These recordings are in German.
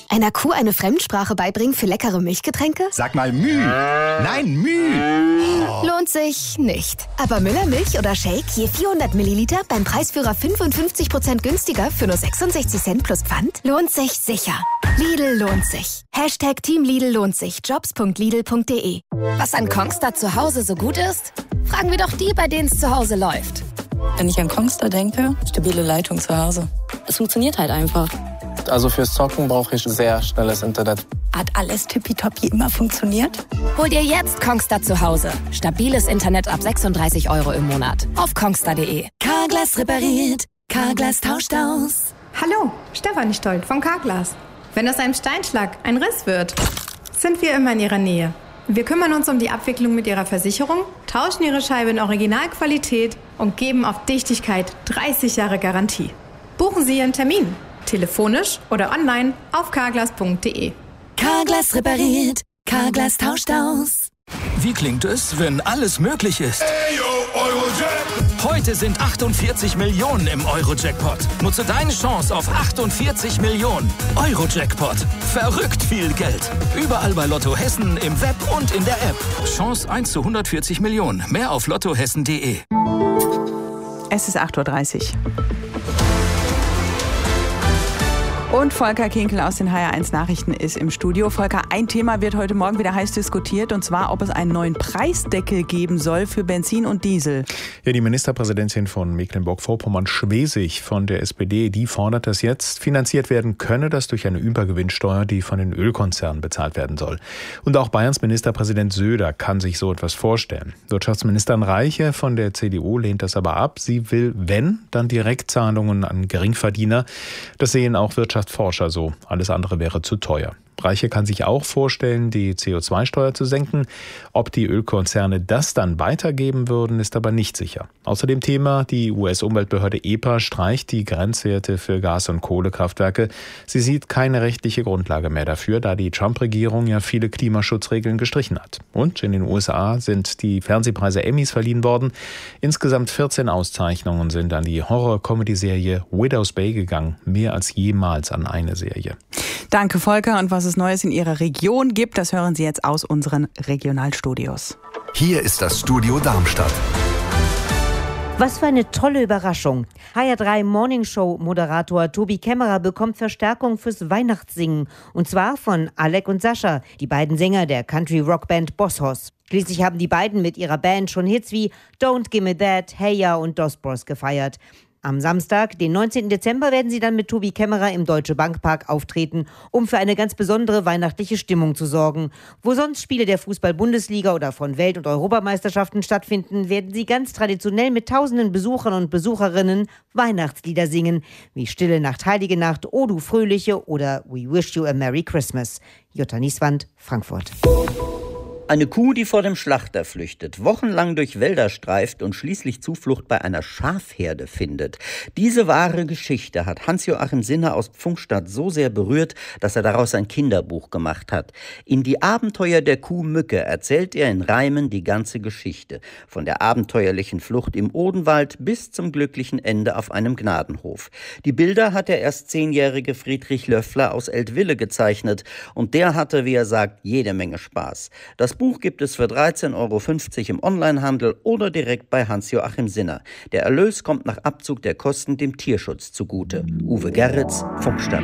Einer Kuh eine Fremdsprache beibringen für leckere Milchgetränke? Sag mal Müh. Nein, Müh. Oh. Lohnt sich nicht. Aber Müllermilch oder Shake je 400 Milliliter beim Preisführer 55% günstiger für nur 66 Cent plus Pfand? Lohnt sich sicher. Lidl lohnt sich. Team Lidl lohnt sich. Jobs.lidl.de. Was an Kongstar zu Hause so gut ist? Fragen wir doch die, bei denen es zu Hause läuft. Wenn ich an Kongstar denke, stabile Leitung zu Hause. Es funktioniert halt einfach. Also fürs Zocken brauche ich sehr schnelles Internet. Hat alles tippitoppi immer funktioniert? Hol dir jetzt Kongstar zu Hause. Stabiles Internet ab 36 € im Monat. Auf kongstar.de. Carglass repariert. Carglass tauscht aus. Hallo, Stefanie Stolt von Carglass. Wenn aus einem Steinschlag ein Riss wird, sind wir immer in Ihrer Nähe. Wir kümmern uns um die Abwicklung mit Ihrer Versicherung, tauschen Ihre Scheibe in Originalqualität und geben auf Dichtigkeit 30 Jahre Garantie. Buchen Sie Ihren Termin. Telefonisch oder online auf carglass.de. Carglass repariert. Carglass tauscht aus. Wie klingt es, wenn alles möglich ist? Heute sind 48 Millionen im Euro-Jackpot. Nutze deine Chance auf 48 Millionen. Euro-Jackpot. Verrückt viel Geld. Überall bei Lotto Hessen, im Web und in der App. Chance 1 zu 140 Millionen. Mehr auf lottohessen.de. Es ist 8:30 Uhr. Und Volker Kinkel aus den HR1 Nachrichten ist im Studio. Volker, ein Thema wird heute Morgen wieder heiß diskutiert, und zwar, ob es einen neuen Preisdeckel geben soll für Benzin und Diesel. Ja, die Ministerpräsidentin von Mecklenburg-Vorpommern-Schwesig von der SPD, die fordert, dass jetzt finanziert werden könne, das durch eine Übergewinnsteuer, die von den Ölkonzernen bezahlt werden soll. Und auch Bayerns Ministerpräsident Söder kann sich so etwas vorstellen. Wirtschaftsministerin Reiche von der CDU lehnt das aber ab. Sie will, wenn, dann Direktzahlungen an Geringverdiener. Das sehen auch Wirtschaftsforscher so. Alles andere wäre zu teuer. Reiche kann sich auch vorstellen, die CO2-Steuer zu senken. Ob die Ölkonzerne das dann weitergeben würden, ist aber nicht sicher. Außer dem Thema, die US-Umweltbehörde EPA streicht die Grenzwerte für Gas- und Kohlekraftwerke. Sie sieht keine rechtliche Grundlage mehr dafür, da die Trump-Regierung ja viele Klimaschutzregeln gestrichen hat. Und in den USA sind die Fernsehpreise Emmys verliehen worden. Insgesamt 14 Auszeichnungen sind an die Horror-Comedy-Serie Widow's Bay gegangen. Mehr als jemals an eine Serie. Danke, Volker. Und was es Neues in Ihrer Region gibt, das hören Sie jetzt aus unseren Regionalstudios. Hier ist das Studio Darmstadt. Was für eine tolle Überraschung. HR3 Morning Show Moderator Tobi Kämmerer bekommt Verstärkung fürs Weihnachtssingen. Und zwar von Alec und Sascha, die beiden Sänger der Country-Rock-Band Boss Hoss. Schließlich haben die beiden mit ihrer Band schon Hits wie Don't Gimme That, Hey Ya und Dos Bros gefeiert. Am Samstag, den 19. Dezember, werden sie dann mit Tobi Kämmerer im Deutsche Bankpark auftreten, um für eine ganz besondere weihnachtliche Stimmung zu sorgen. Wo sonst Spiele der Fußball-Bundesliga oder von Welt- und Europameisterschaften stattfinden, werden sie ganz traditionell mit tausenden Besuchern und Besucherinnen Weihnachtslieder singen, wie Stille Nacht, Heilige Nacht, O du Fröhliche oder We Wish You a Merry Christmas. Jutta Nieswand, Frankfurt. Eine Kuh, die vor dem Schlachter flüchtet, wochenlang durch Wälder streift und schließlich Zuflucht bei einer Schafherde findet. Diese wahre Geschichte hat Hans-Joachim Sinner aus Pfungstadt so sehr berührt, dass er daraus ein Kinderbuch gemacht hat. In Die Abenteuer der Kuh Mücke erzählt er in Reimen die ganze Geschichte. Von der abenteuerlichen Flucht im Odenwald bis zum glücklichen Ende auf einem Gnadenhof. Die Bilder hat der erst 10-jährige Friedrich Löffler aus Eltville gezeichnet. Und der hatte, wie er sagt, jede Menge Spaß. Das Buch gibt es für 13,50 € im Onlinehandel oder direkt bei Hans-Joachim Sinner. Der Erlös kommt nach Abzug der Kosten dem Tierschutz zugute. Uwe Gerritz, Pfungstadt.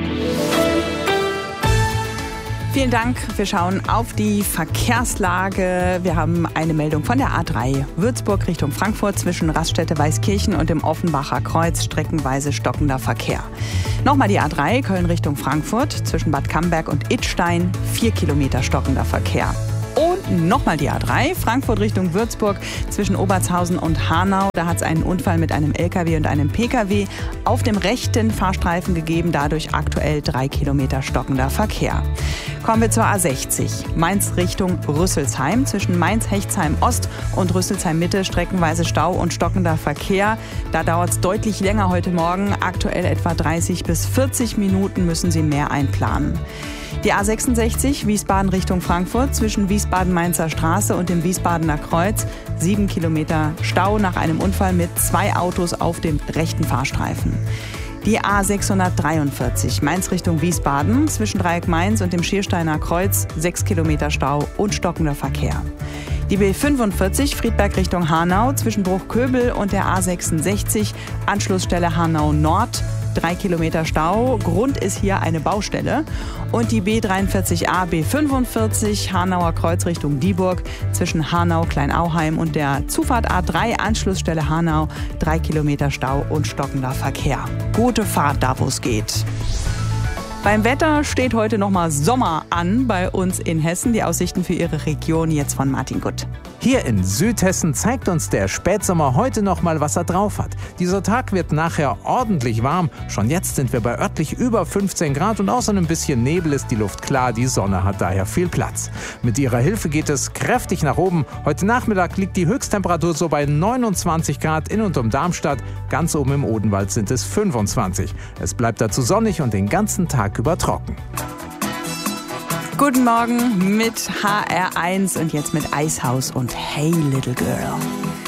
Vielen Dank. Wir schauen auf die Verkehrslage. Wir haben eine Meldung von der A3 Würzburg Richtung Frankfurt zwischen Raststätte-Weißkirchen und dem Offenbacher Kreuz, streckenweise stockender Verkehr. Nochmal die A3 Köln Richtung Frankfurt zwischen Bad Camberg und Idstein, 4 Kilometer stockender Verkehr. Und nochmal die A3, Frankfurt Richtung Würzburg zwischen Obertshausen und Hanau. Da hat es einen Unfall mit einem LKW und einem PKW auf dem rechten Fahrstreifen gegeben. Dadurch aktuell 3 Kilometer stockender Verkehr. Kommen wir zur A60. Mainz Richtung Rüsselsheim. Zwischen Mainz-Hechtsheim-Ost und Rüsselsheim-Mitte streckenweise Stau und stockender Verkehr. Da dauert es deutlich länger heute Morgen. Aktuell etwa 30 bis 40 Minuten müssen Sie mehr einplanen. Die A66 Wiesbaden Richtung Frankfurt zwischen Wiesbaden-Mainzer Straße und dem Wiesbadener Kreuz. 7 Kilometer Stau nach einem Unfall mit 2 Autos auf dem rechten Fahrstreifen. Die A643 Mainz Richtung Wiesbaden zwischen Dreieck-Mainz und dem Schiersteiner Kreuz 6 Kilometer Stau und stockender Verkehr. Die B45 Friedberg Richtung Hanau zwischen Bruchköbel und der A66 Anschlussstelle Hanau Nord 3 Kilometer Stau. Grund ist hier eine Baustelle. Und die B43a B45 Hanauer Kreuz Richtung Dieburg zwischen Hanau Kleinauheim und der Zufahrt A3 Anschlussstelle Hanau 3 Kilometer Stau und stockender Verkehr. Gute Fahrt da, wo es geht. Beim Wetter steht heute nochmal Sommer an bei uns in Hessen. Die Aussichten für Ihre Region jetzt von Martin Gutt. Hier in Südhessen zeigt uns der Spätsommer heute noch mal, was er drauf hat. Dieser Tag wird nachher ordentlich warm. Schon jetzt sind wir bei örtlich über 15 Grad und außer ein bisschen Nebel ist die Luft klar. Die Sonne hat daher viel Platz. Mit ihrer Hilfe geht es kräftig nach oben. Heute Nachmittag liegt die Höchsttemperatur so bei 29 Grad in und um Darmstadt. Ganz oben im Odenwald sind es 25. Es bleibt dazu sonnig und den ganzen Tag über trocken. Guten Morgen mit HR1 und jetzt mit Eishaus und Hey Little Girl.